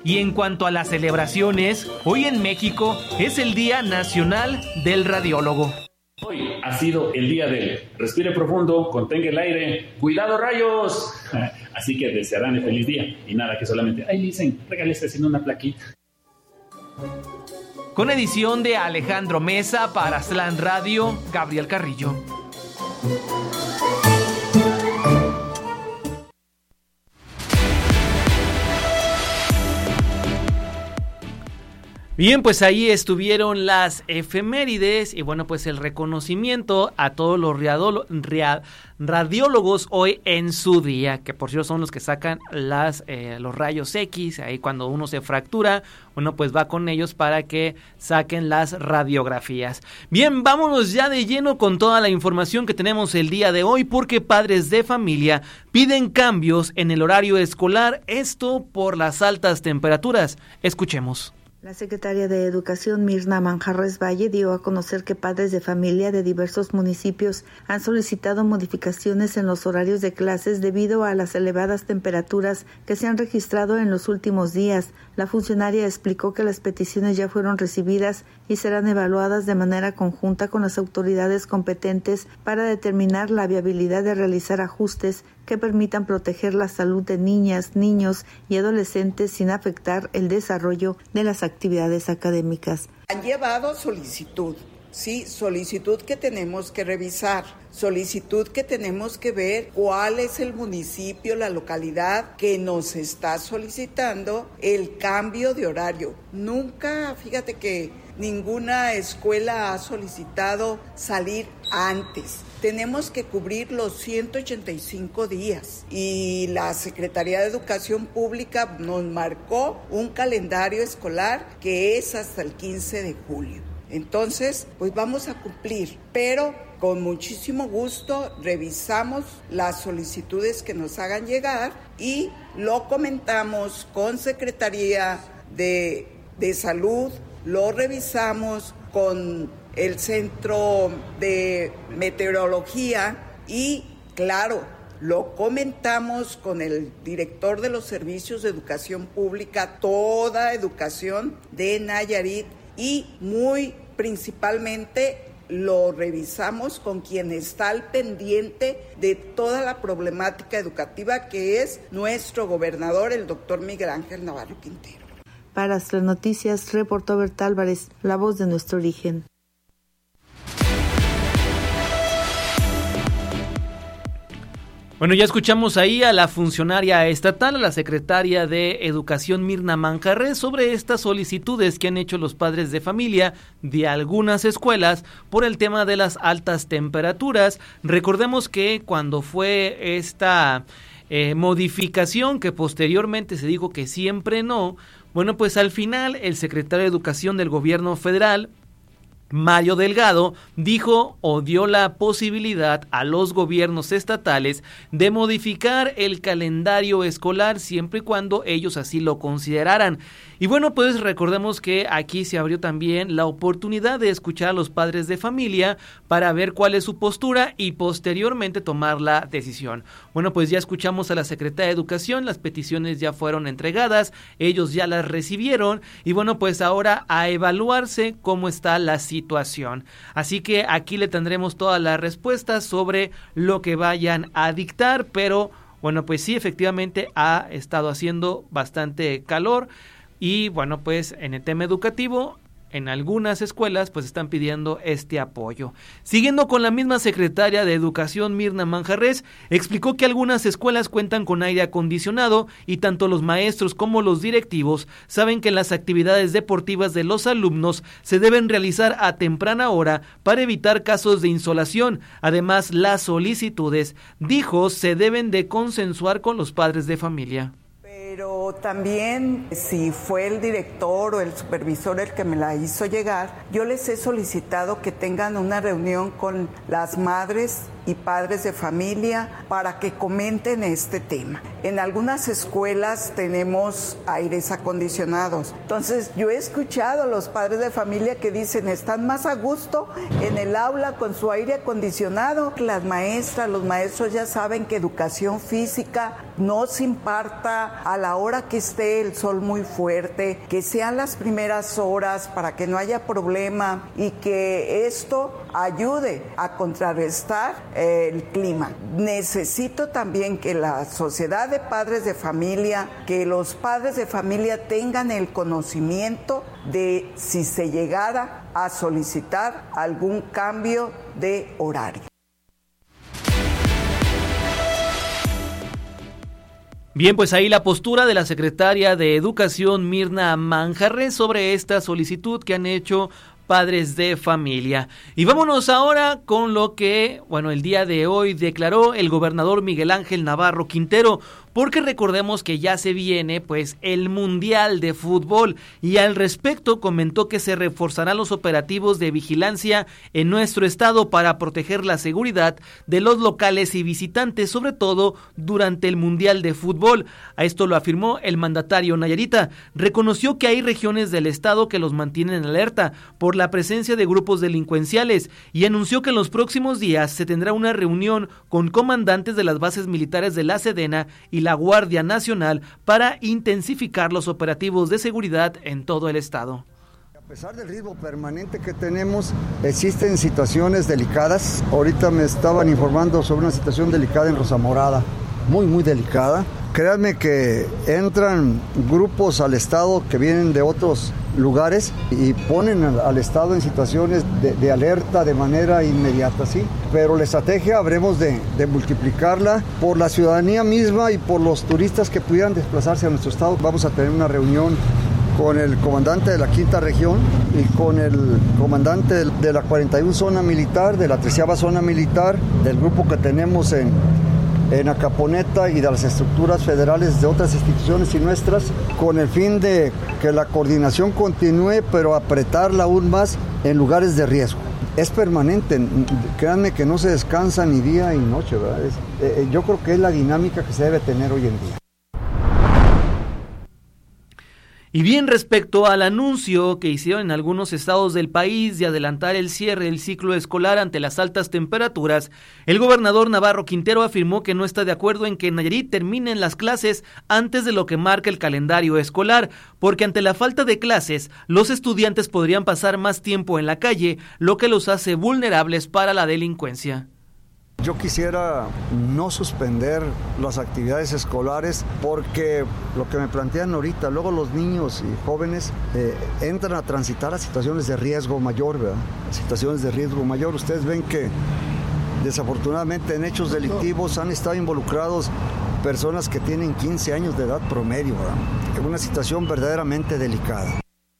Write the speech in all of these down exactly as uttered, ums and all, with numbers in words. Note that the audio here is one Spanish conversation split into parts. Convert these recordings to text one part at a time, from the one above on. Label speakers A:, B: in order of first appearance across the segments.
A: Y en cuanto a las celebraciones, hoy en México es el Día Nacional del Radiólogo.
B: Hoy ha sido el día del respire profundo, contenga el aire, ¡cuidado rayos! Así que desearán el feliz día. Y nada, que solamente, ay, dicen, regálese haciendo una plaquita.
A: Con edición de Alejandro Mesa para Aztlán Radio, Gabriel Carrillo. Bien, pues ahí estuvieron las efemérides y bueno, pues el reconocimiento a todos los radiolo- ria- radiólogos hoy en su día, que por cierto son los que sacan las eh, los rayos X, ahí cuando uno se fractura, uno pues va con ellos para que saquen las radiografías. Bien, vámonos ya de lleno con toda la información que tenemos el día de hoy, porque padres de familia piden cambios en el horario escolar, esto por las altas temperaturas. Escuchemos.
C: La secretaria de Educación, Mirna Manjarres Valle, dio a conocer que padres de familia de diversos municipios han solicitado modificaciones en los horarios de clases debido a las elevadas temperaturas que se han registrado en los últimos días. La funcionaria explicó que las peticiones ya fueron recibidas y serán evaluadas de manera conjunta con las autoridades competentes para determinar la viabilidad de realizar ajustes que permitan proteger la salud de niñas, niños y adolescentes sin afectar el desarrollo de las actividades académicas.
D: Han llevado solicitud, sí, solicitud que tenemos que revisar, solicitud que tenemos que ver cuál es el municipio, la localidad que nos está solicitando el cambio de horario. Nunca, fíjate que ninguna escuela ha solicitado salir antes. Tenemos que cubrir los ciento ochenta y cinco días y la Secretaría de Educación Pública nos marcó un calendario escolar que es hasta el quince de julio. Entonces, pues vamos a cumplir, pero con muchísimo gusto revisamos las solicitudes que nos hagan llegar y lo comentamos con Secretaría de, de Salud, lo revisamos con el Centro de Meteorología y, claro, lo comentamos con el director de los servicios de educación pública, toda educación de Nayarit, y muy principalmente lo revisamos con quien está al pendiente de toda la problemática educativa, que es nuestro gobernador, el doctor Miguel Ángel Navarro Quintero.
C: Para las noticias, reportó Berta Álvarez, la voz de nuestro origen.
A: Bueno, ya escuchamos ahí a la funcionaria estatal, a la secretaria de Educación Mirna Manjarres, sobre estas solicitudes que han hecho los padres de familia de algunas escuelas por el tema de las altas temperaturas. Recordemos que cuando fue esta eh, modificación, que posteriormente se dijo que siempre no, bueno, pues al final el secretario de Educación del gobierno federal, Mario Delgado, dijo o dio la posibilidad a los gobiernos estatales de modificar el calendario escolar siempre y cuando ellos así lo consideraran. Y bueno, pues recordemos que aquí se abrió también la oportunidad de escuchar a los padres de familia para ver cuál es su postura y posteriormente tomar la decisión. Bueno, pues ya escuchamos a la secretaria de Educación, las peticiones ya fueron entregadas, ellos ya las recibieron y bueno, pues ahora a evaluarse cómo está la situación. Así que aquí le tendremos todas las respuestas sobre lo que vayan a dictar, pero bueno, pues sí, efectivamente ha estado haciendo bastante calor. Y bueno, pues en el tema educativo, en algunas escuelas pues están pidiendo este apoyo. Siguiendo con la misma secretaria de Educación, Mirna Manjarres, explicó que algunas escuelas cuentan con aire acondicionado y tanto los maestros como los directivos saben que las actividades deportivas de los alumnos se deben realizar a temprana hora para evitar casos de insolación. Además, las solicitudes, dijo, se deben de consensuar con los padres de familia.
D: Pero también, si fue el director o el supervisor el que me la hizo llegar, yo les he solicitado que tengan una reunión con las madres y padres de familia para que comenten este tema. En algunas escuelas tenemos aires acondicionados. Entonces, yo he escuchado a los padres de familia que dicen, están más a gusto en el aula con su aire acondicionado. Las maestras, los maestros ya saben que educación física no se imparta a la hora hora que esté el sol muy fuerte, que sean las primeras horas para que no haya problema y que esto ayude a contrarrestar eh, el clima. Necesito también que la sociedad de padres de familia, que los padres de familia tengan el conocimiento de si se llegara a solicitar algún cambio de horario.
A: Bien, pues ahí la postura de la secretaria de Educación, Mirna Manjarres, sobre esta solicitud que han hecho padres de familia. Y vámonos ahora con lo que, bueno, el día de hoy declaró el gobernador Miguel Ángel Navarro Quintero, porque recordemos que ya se viene pues el Mundial de Fútbol y al respecto comentó que se reforzarán los operativos de vigilancia en nuestro estado para proteger la seguridad de los locales y visitantes, sobre todo durante el Mundial de Fútbol. A esto lo afirmó el mandatario nayarita. Reconoció que hay regiones del estado que los mantienen en alerta por la presencia de grupos delincuenciales y anunció que en los próximos días se tendrá una reunión con comandantes de las bases militares de la Sedena y la Guardia Nacional para intensificar los operativos de seguridad en todo el estado.
E: A pesar del ritmo permanente que tenemos, existen situaciones delicadas. Ahorita me estaban informando sobre una situación delicada en Rosa Morada, muy muy delicada. Créanme que entran grupos al estado que vienen de otros lugares y ponen al, al estado en situaciones de, de alerta de manera inmediata, ¿sí? Pero la estrategia habremos de, de multiplicarla por la ciudadanía misma y por los turistas que pudieran desplazarse a nuestro estado. Vamos a tener una reunión con el comandante de la quinta región y con el comandante de la cuarenta y una zona militar, de la treceava zona militar, del grupo que tenemos en en Acaponeta y de las estructuras federales de otras instituciones y nuestras, con el fin de que la coordinación continúe, pero apretarla aún más en lugares de riesgo. Es permanente, créanme que no se descansa ni día ni noche, ¿verdad? Es, eh, yo creo que es la dinámica que se debe tener hoy en día.
A: Y bien, respecto al anuncio que hicieron en algunos estados del país de adelantar el cierre del ciclo escolar ante las altas temperaturas, el gobernador Navarro Quintero afirmó que no está de acuerdo en que Nayarit terminen las clases antes de lo que marca el calendario escolar, porque ante la falta de clases, los estudiantes podrían pasar más tiempo en la calle, lo que los hace vulnerables para la delincuencia.
E: Yo quisiera no suspender las actividades escolares porque lo que me plantean ahorita, luego los niños y jóvenes eh, entran a transitar a situaciones de riesgo mayor, ¿verdad? Situaciones de riesgo mayor. Ustedes ven que desafortunadamente en hechos delictivos han estado involucrados personas que tienen quince años de edad promedio, ¿verdad? Es una situación verdaderamente delicada.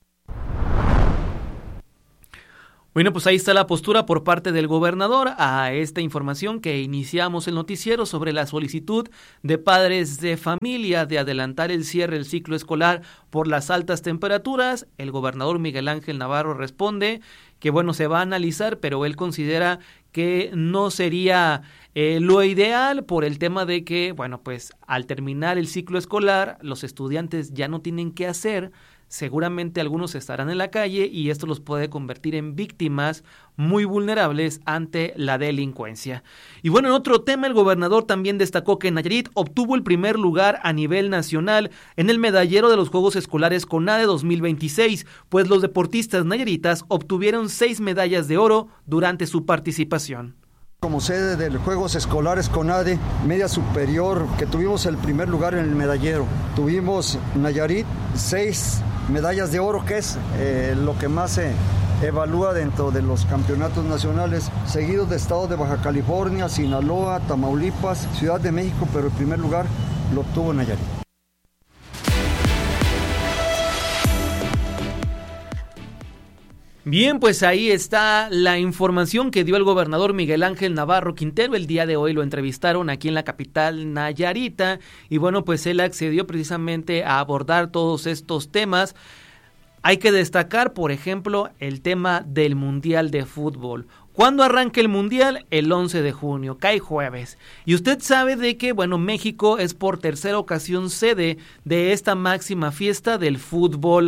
A: Bueno, pues ahí está la postura por parte del gobernador a esta información que iniciamos el noticiero sobre la solicitud de padres de familia de adelantar el cierre del ciclo escolar por las altas temperaturas. El gobernador Miguel Ángel Navarro responde que bueno, se va a analizar, pero él considera que no sería eh, lo ideal por el tema de que, bueno, pues al terminar el ciclo escolar, los estudiantes ya no tienen qué hacer. Seguramente algunos estarán en la calle y esto los puede convertir en víctimas muy vulnerables ante la delincuencia. Y bueno, en otro tema, el gobernador también destacó que Nayarit obtuvo el primer lugar a nivel nacional en el medallero de los Juegos Escolares CONADE dos mil veintiséis, pues los deportistas nayaritas obtuvieron seis medallas de oro durante su participación.
E: Como sede de los Juegos Escolares CONADE Media Superior, que tuvimos el primer lugar en el medallero, tuvimos Nayarit seis medallas de oro, que es eh, lo que más se evalúa dentro de los campeonatos nacionales, seguidos de estados de Baja California, Sinaloa, Tamaulipas, Ciudad de México, pero el primer lugar lo obtuvo Nayarit.
A: Bien, pues ahí está la información que dio el gobernador Miguel Ángel Navarro Quintero. El día de hoy lo entrevistaron aquí en la capital nayarita y bueno, pues él accedió precisamente a abordar todos estos temas. Hay que destacar, por ejemplo, el tema del Mundial de Fútbol. ¿Cuándo arranca el Mundial? El once de junio, cae jueves. Y usted sabe de que, bueno, México es por tercera ocasión sede de esta máxima fiesta del fútbol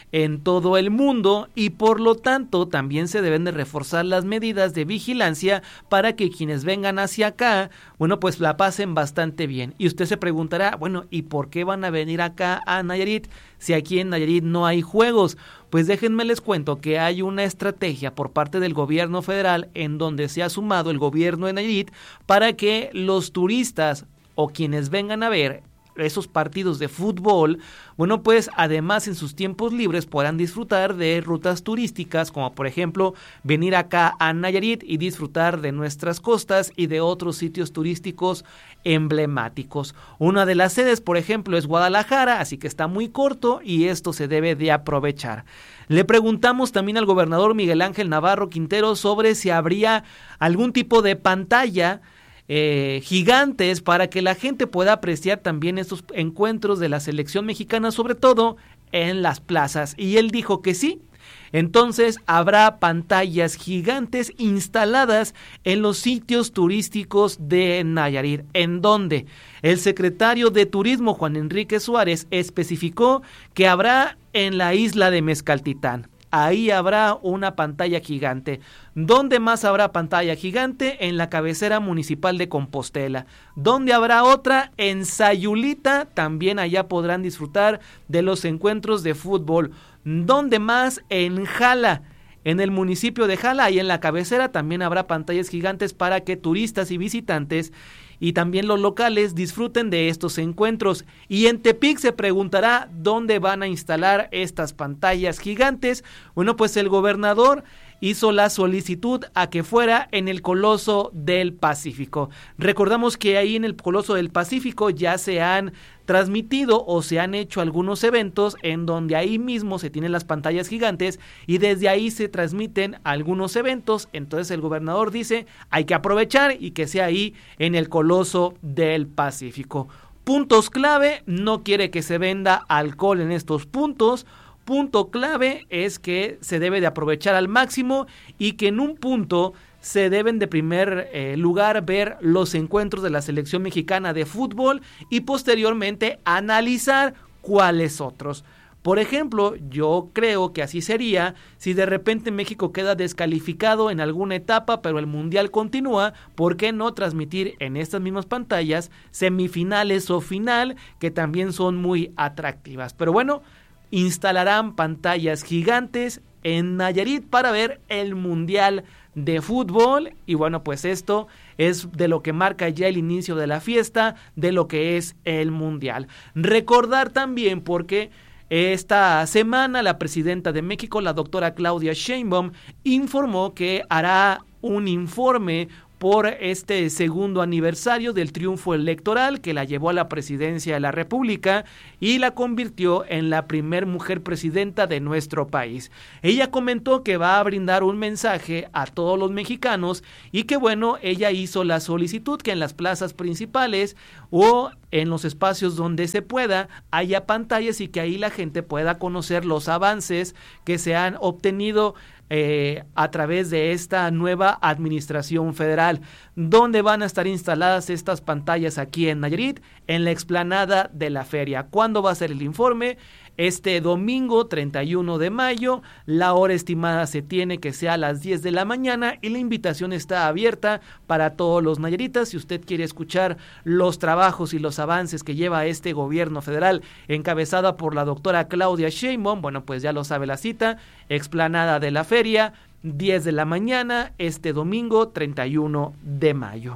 A: en todo el mundo y por lo tanto también se deben de reforzar las medidas de vigilancia para que quienes vengan hacia acá, bueno, pues la pasen bastante bien. Y usted se preguntará, bueno, ¿y por qué van a venir acá a Nayarit si aquí en Nayarit no hay juegos? Pues déjenme les cuento que hay una estrategia por parte del gobierno federal en donde se ha sumado el gobierno de Nayarit para que los turistas o quienes vengan a ver esos partidos de fútbol, bueno, pues además en sus tiempos libres podrán disfrutar de rutas turísticas, como por ejemplo venir acá a Nayarit y disfrutar de nuestras costas y de otros sitios turísticos emblemáticos. Una de las sedes, por ejemplo, es Guadalajara, así que está muy corto y esto se debe de aprovechar. Le preguntamos también al gobernador Miguel Ángel Navarro Quintero sobre si habría algún tipo de pantalla Eh, gigantes para que la gente pueda apreciar también estos encuentros de la selección mexicana, sobre todo en las plazas. Y él dijo que sí. Entonces habrá pantallas gigantes instaladas en los sitios turísticos de Nayarit. ¿En dónde? El secretario de Turismo, Juan Enrique Suárez, especificó que habrá en la isla de Mezcaltitán. Ahí habrá una pantalla gigante. ¿Dónde más habrá pantalla gigante? En la cabecera municipal de Compostela. ¿Dónde habrá otra? En Sayulita. También allá podrán disfrutar de los encuentros de fútbol. ¿Dónde más? En Jala. En el municipio de Jala, ahí en la cabecera, también habrá pantallas gigantes para que turistas y visitantes y también los locales disfruten de estos encuentros. Y en Tepic se preguntará dónde van a instalar estas pantallas gigantes. Bueno, pues el gobernador hizo la solicitud a que fuera en el Coloso del Pacífico. Recordamos que ahí en el Coloso del Pacífico ya se han transmitido o se han hecho algunos eventos en donde ahí mismo se tienen las pantallas gigantes y desde ahí se transmiten algunos eventos. Entonces el gobernador dice hay que aprovechar y que sea ahí en el Coloso del Pacífico. Puntos clave, no quiere que se venda alcohol en estos puntos. Punto clave es que se debe de aprovechar al máximo y que en un punto se deben de primer eh, lugar ver los encuentros de la selección mexicana de fútbol y posteriormente analizar cuáles otros. Por ejemplo, yo creo que así sería si de repente México queda descalificado en alguna etapa, pero el Mundial continúa, ¿por qué no transmitir en estas mismas pantallas semifinales o final que también son muy atractivas? Pero bueno, instalarán pantallas gigantes en Nayarit para ver el Mundial de fútbol y bueno, pues esto es de lo que marca ya el inicio de la fiesta de lo que es el Mundial. Recordar también porque esta semana la presidenta de México, la doctora Claudia Sheinbaum, informó que hará un informe por este segundo aniversario del triunfo electoral que la llevó a la presidencia de la República y la convirtió en la primer mujer presidenta de nuestro país. Ella comentó que va a brindar un mensaje a todos los mexicanos y que bueno, ella hizo la solicitud que en las plazas principales o en los espacios donde se pueda haya pantallas y que ahí la gente pueda conocer los avances que se han obtenido Eh, a través de esta nueva administración federal. ¿Dónde van a estar instaladas estas pantallas aquí en Nayarit? En la explanada de la feria. ¿Cuándo va a ser el informe? Este domingo treinta y uno de mayo, la hora estimada se tiene que sea a las diez de la mañana y la invitación está abierta para todos los nayaritas. Si usted quiere escuchar los trabajos y los avances que lleva este gobierno federal encabezada por la doctora Claudia Sheinbaum, bueno, pues ya lo sabe la cita, explanada de la feria, diez de la mañana, este domingo treinta y uno de mayo.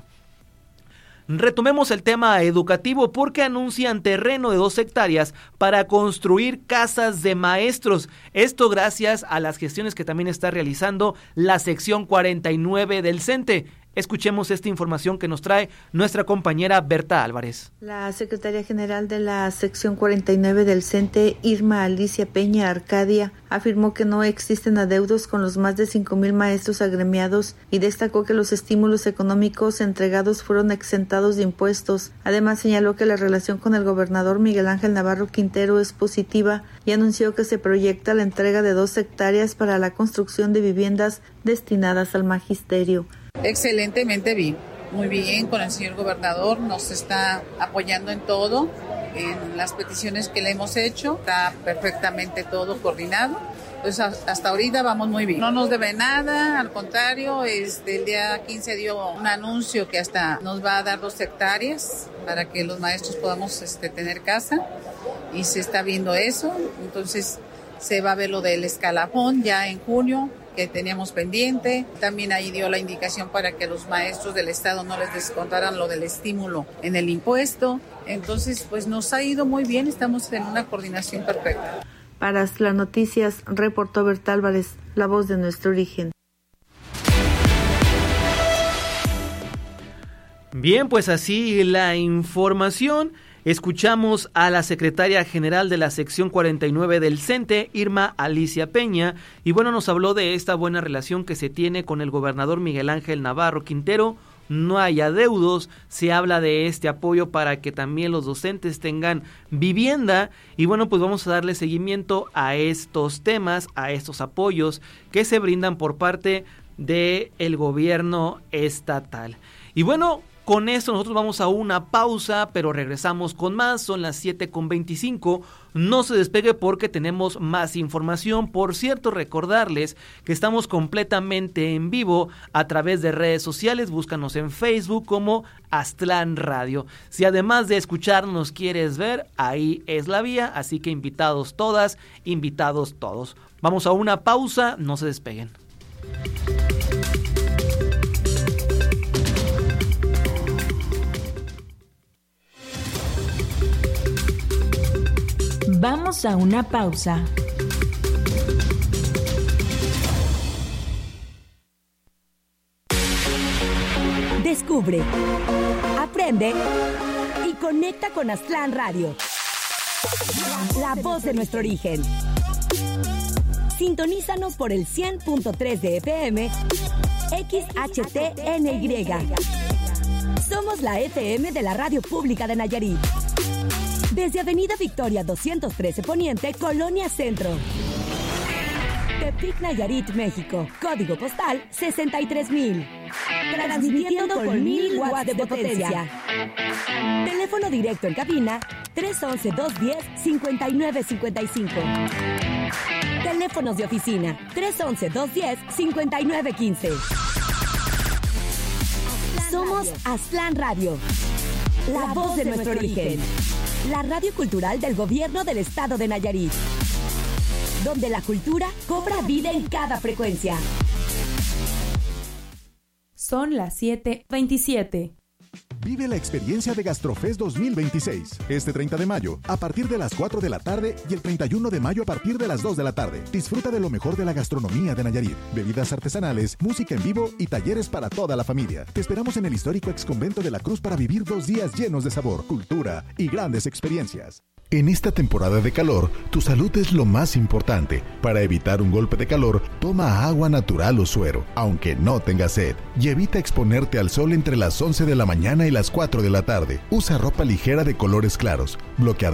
A: Retomemos el tema educativo porque anuncian terreno de dos hectáreas para construir casas de maestros. Esto gracias a las gestiones que también está realizando la sección cuarenta y nueve del CENTE. Escuchemos esta información que nos trae nuestra compañera Berta Álvarez.
C: La secretaria general de la sección cuarenta y nueve del CENTE, Irma Alicia Peña Arcadia, afirmó que no existen adeudos con los más de cinco mil maestros agremiados y destacó que los estímulos económicos entregados fueron exentados de impuestos. Además señaló que la relación con el gobernador Miguel Ángel Navarro Quintero es positiva y anunció que se proyecta la entrega de dos hectáreas para la construcción de viviendas destinadas al magisterio.
F: Excelentemente bien, muy bien con el señor gobernador, nos está apoyando en todo en las peticiones que le hemos hecho. Está perfectamente todo coordinado. Pues hasta ahorita vamos muy bien. No nos debe nada, al contrario, este, el día quince dio un anuncio que hasta nos va a dar dos hectáreas para que los maestros podamos este, tener casa, y se está viendo eso. Entonces se va a ver lo del escalafón ya en junio, que teníamos pendiente. También ahí dio la indicación para que los maestros del estado no les descontaran lo del estímulo en el impuesto. Entonces, pues nos ha ido muy bien, estamos en una coordinación perfecta.
C: Para las noticias, reportó Berta Álvarez, la voz de nuestro origen.
A: Bien, pues así la información. Escuchamos a la secretaria general de la sección cuarenta y nueve del CENTE, Irma Alicia Peña, y bueno, nos habló de esta buena relación que se tiene con el gobernador Miguel Ángel Navarro Quintero. No hay adeudos, se habla de este apoyo para que también los docentes tengan vivienda, y bueno, pues vamos a darle seguimiento a estos temas, a estos apoyos que se brindan por parte del gobierno estatal. Y bueno, con esto nosotros vamos a una pausa, pero regresamos con más. Son las siete con veinticinco. No se despegue porque tenemos más información. Por cierto, recordarles que estamos completamente en vivo a través de redes sociales. Búscanos en Facebook como Aztlán Radio. Si además de escucharnos quieres ver, ahí es la vía. Así que invitados todas, invitados todos. Vamos a una pausa, no se despeguen.
G: Vamos a una pausa. Descubre, aprende y conecta con Aztlán Radio, la voz de nuestro origen. Sintonízanos por el cien punto tres de F M, X H T N Y. Somos la F M de la Radio Pública de Nayarit. Desde Avenida Victoria doscientos trece Poniente, Colonia Centro. Tepic, Nayarit, México. Código postal sesenta y tres mil. Transmitiendo con mil watts de potencia. Teléfono directo en cabina tres once, dos diez, cincuenta y nueve cincuenta y cinco. Teléfonos de oficina tres once, dos diez, cincuenta y nueve quince. Somos Aztlán Radio, la voz de nuestro origen. La radio cultural del gobierno del estado de Nayarit, donde la cultura cobra vida en cada frecuencia.
H: Son las siete veintisiete.
I: Vive la experiencia de Gastrofest dos mil veintiséis. Este treinta de mayo, a partir de las cuatro de la tarde, y el treinta y uno de mayo a partir de las dos de la tarde. Disfruta de lo mejor de la gastronomía de Nayarit, bebidas artesanales, música en vivo y talleres para toda la familia. Te esperamos en el histórico exconvento de la Cruz para vivir dos días llenos de sabor, cultura y grandes experiencias. En esta temporada de calor, tu salud es lo más importante. Para evitar un golpe de calor, toma agua natural o suero, aunque no tengas sed. Y evita exponerte al sol entre las once de la mañana y las cuatro de la tarde. Usa ropa ligera de colores claros, bloqueador